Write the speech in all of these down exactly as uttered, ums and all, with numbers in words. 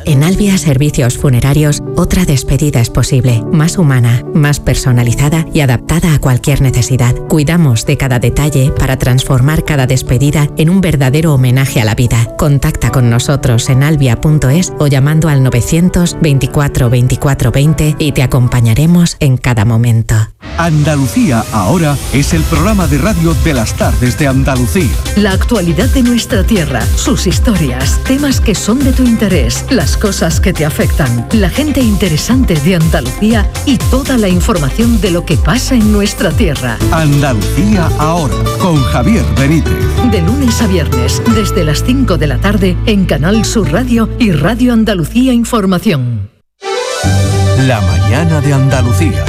En Albia Servicios Funerarios, otra despedida es posible, más humana, más personalizada y adaptada a cualquier necesidad. Cuidamos de cada detalle para transformar cada despedida en un verdadero homenaje a la vida. Contacta con nosotros en albia punto es o llamando al novecientos veinticuatro veinticuatro veinte y te acompañaremos en cada momento. Andalucía ahora es el programa de radio de las tardes de Andalucía. La actualidad de nuestra tierra, sus historias, temas que son de tu interés, las cosas que te afectan, la gente interesante de Andalucía y toda la información de lo que pasa en nuestra tierra. Andalucía ahora, con Javier Benítez. De lunes a viernes, desde las cinco de la tarde, en Canal Sur Radio y Radio Andalucía Información. La mañana de Andalucía.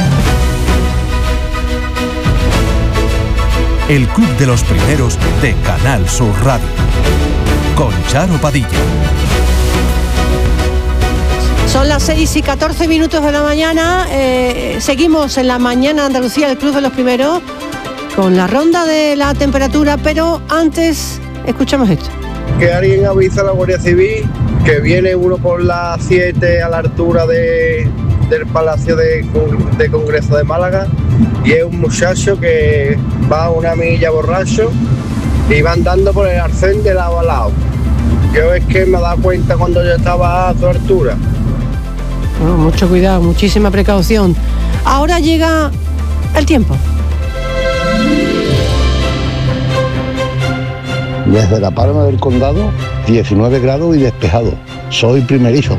El club de los primeros de Canal Sur Radio. Con Charo Padilla. Son las seis y catorce minutos de la mañana. Eh, seguimos en la mañana Andalucía, el club de los primeros, con la ronda de la temperatura, pero antes escuchamos esto. Que alguien avisa a la Guardia Civil que viene uno por la siete a la altura de, del Palacio de, de Congreso de Málaga y es un muchacho que va a una milla borracho y va andando por el arcén de lado a lado. Yo es que me he dado cuenta cuando yo estaba a su altura. Bueno, mucho cuidado, muchísima precaución. Ahora llega el tiempo. Desde La Palma del Condado, diecinueve grados y despejado. Soy primerizo.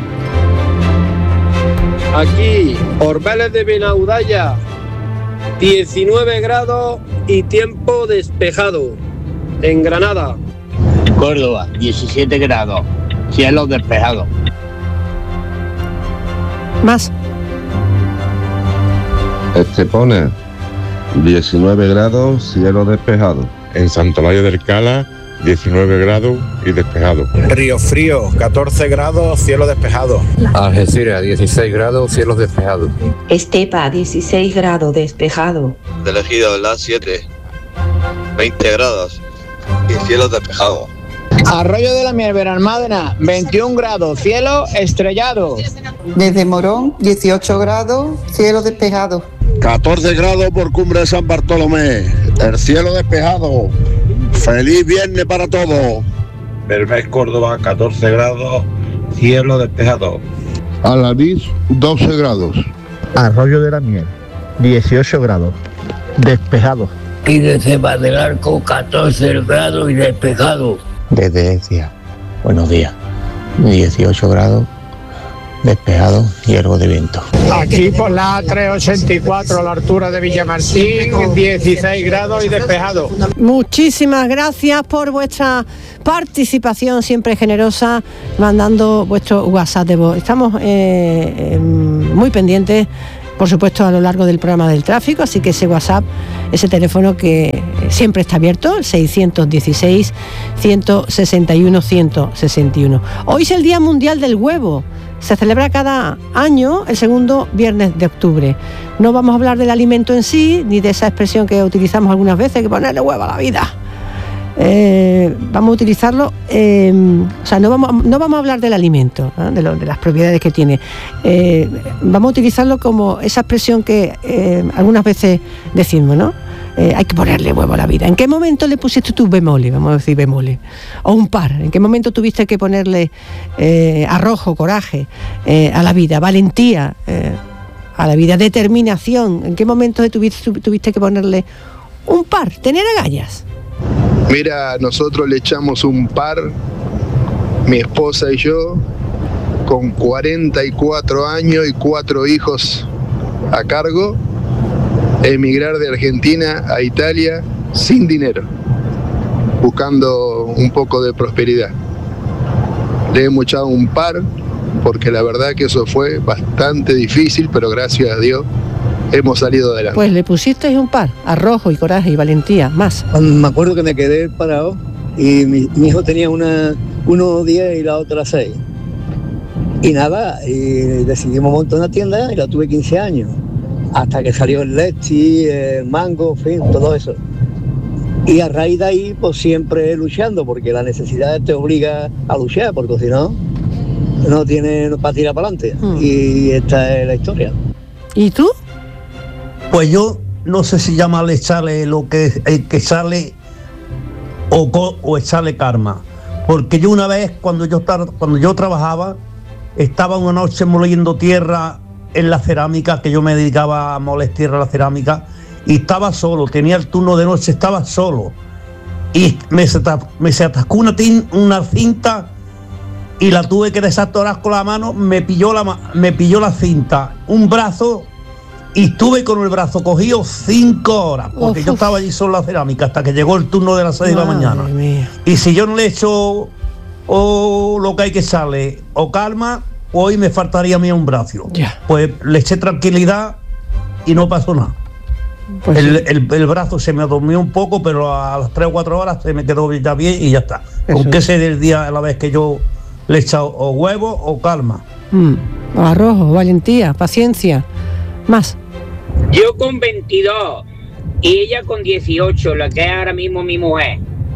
Aquí, Orbeles de Benaudalla, diecinueve grados y tiempo despejado. En Granada. Córdoba, diecisiete grados, cielo despejado. Más. Estepona, diecinueve grados, cielo despejado. En Santolaya del Cala, diecinueve grados y despejado. Río Frío, catorce grados, cielo despejado. Algeciras, dieciséis grados, cielos despejados. Estepa, dieciséis grados, despejado. De Ejido, las siete, veinte grados y cielos despejados. Arroyo de la Miel, Benalmádena, veintiún grados, cielo estrellado. Desde Morón, dieciocho grados, cielo despejado. catorce grados por Cumbre de San Bartolomé, el cielo despejado. Feliz viernes para todos. Bermés, Córdoba, catorce grados, cielo despejado. Alanís, doce grados. Arroyo de la Miel, dieciocho grados, despejado. Y desde Mar del Arco, catorce grados y despejado. Desde Ecija, buenos días, dieciocho grados, despejado y algo de viento. Aquí por la A trescientos ochenta y cuatro a la altura de Villamartín, dieciséis grados y despejado. Muchísimas gracias por vuestra participación siempre generosa, mandando vuestro WhatsApp de voz. Estamos eh, eh, muy pendientes, por supuesto, a lo largo del programa del tráfico, así que ese WhatsApp, ese teléfono que siempre está abierto, el seiscientos dieciséis, ciento sesenta y uno, ciento sesenta y uno. Hoy es el Día Mundial del Huevo. Se celebra cada año el segundo viernes de octubre. No vamos a hablar del alimento en sí, ni de esa expresión que utilizamos algunas veces, que ponerle huevo a la vida. Eh, vamos a utilizarlo, eh, o sea, no vamos, no vamos a hablar del alimento, ¿eh? de, lo, de las propiedades que tiene. Eh, vamos a utilizarlo como esa expresión que eh, algunas veces decimos, ¿no? Eh, hay que ponerle huevo a la vida. ¿En qué momento le pusiste tu bemole? Vamos a decir bemole. O un par. ¿En qué momento tuviste que ponerle eh, arrojo, coraje eh, a la vida, valentía eh, a la vida, determinación? ¿En qué momento tuviste, tuviste que ponerle un par, tener agallas? Mira, nosotros le echamos un par, mi esposa y yo, con cuarenta y cuatro años y cuatro hijos a cargo, emigrar de Argentina a Italia sin dinero, buscando un poco de prosperidad. Le hemos echado un par, porque la verdad que eso fue bastante difícil, pero gracias a Dios hemos salido adelante. Pues le pusisteis un par, arrojo y coraje y valentía, más. Me acuerdo que me quedé parado y mi, mi hijo tenía una, uno diez y la otra seis. Y nada, y decidimos montar una tienda y la tuve quince años. Hasta que salió el Lexi, el Mango, en fin, todo eso. Y a raíz de ahí, pues siempre luchando, porque la necesidad te obliga a luchar, porque si no, no tiene para tirar para adelante. Mm. Y esta es la historia. ¿Y tú? Pues yo no sé si llamarle echarle lo que el que sale o, o echarle karma. Porque yo una vez, cuando yo, cuando yo trabajaba, estaba una noche moliendo tierra en la cerámica, que yo me dedicaba a moler tierra a la cerámica, y estaba solo, tenía el turno de noche, estaba solo. Y me se, me se atascó una, tin, una cinta y la tuve que desatorar con la mano, me pilló la, me pilló la cinta, un brazo, y estuve con el brazo cogido cinco horas, porque uf, yo estaba allí solo en la cerámica hasta que llegó el turno de las seis de la mañana. Mía. Y si yo no le echo o lo que hay que echarle o calma, hoy me faltaría a mí un brazo. Ya. Pues le eché tranquilidad y no pasó nada. Pues el, sí. el, el brazo se me dormió un poco, pero a las tres o cuatro horas se me quedó ya bien y ya está. Aunque ese es el día a la vez que yo le he echado o huevo o calma. Mm, arrojo, valentía, paciencia. Más. Yo con veintidós y ella con dieciocho, la que es ahora mismo mi mujer.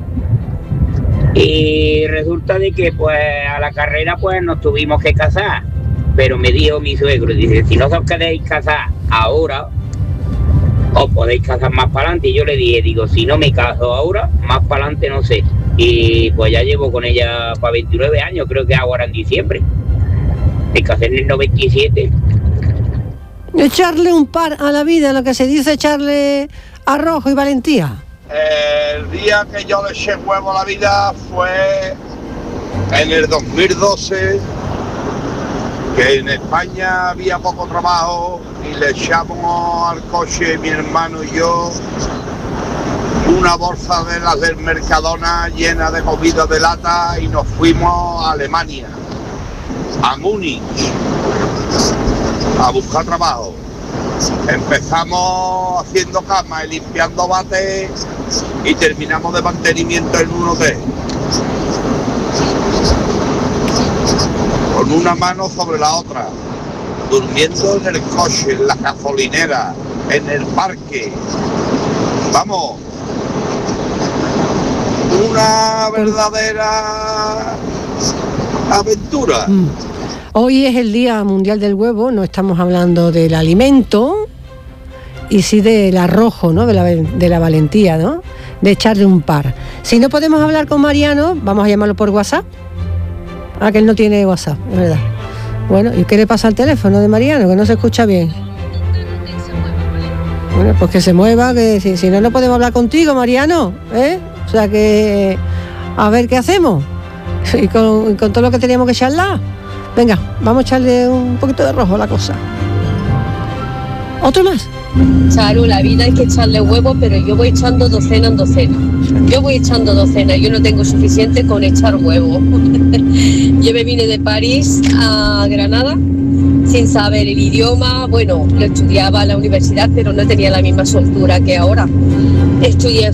Y resulta de que pues a la carrera pues nos tuvimos que casar. Pero me dijo mi suegro, dice, si no os queréis casar ahora, os podéis casar más para adelante. Y yo le dije, digo, si no me caso ahora, más para adelante no sé. Y pues ya llevo con ella para veintinueve años, creo que ahora en diciembre. Me casé en el noventa y siete. Echarle un par a la vida, lo que se dice echarle arrojo y valentía. El día que yo le eché huevo a la vida fue en el dos mil doce, que en España había poco trabajo y le echamos al coche mi hermano y yo una bolsa de las del Mercadona llena de comida de lata y nos fuimos a Alemania, a Múnich, a buscar trabajo. Empezamos haciendo cama y limpiando bates y terminamos de mantenimiento en un hotel. Con una mano sobre la otra, durmiendo en el coche, en la gasolinera, en el parque. Vamos, una verdadera aventura. Mm. Hoy es el Día Mundial del Huevo, no estamos hablando del alimento, y sí del arrojo, ¿no? De la, de la valentía, ¿no? De echarle un par. Si no podemos hablar con Mariano, vamos a llamarlo por WhatsApp. Ah, que él no tiene WhatsApp, es verdad. Bueno, ¿y qué le pasa al teléfono de Mariano? Que no se escucha bien. Bueno, pues que se mueva, que si, si no, no podemos hablar contigo, Mariano, ¿eh? O sea que, a ver qué hacemos. Y con, con todo lo que teníamos que charlar. Venga, vamos a echarle un poquito de rojo a la cosa. ¿Otro más? Charu, la vida hay que echarle huevos, pero yo voy echando docena en docena. Yo voy echando docena, yo no tengo suficiente con echar huevos. Yo me vine de París a Granada sin saber el idioma. Bueno, lo estudiaba en la universidad, pero no tenía la misma soltura que ahora. Estudié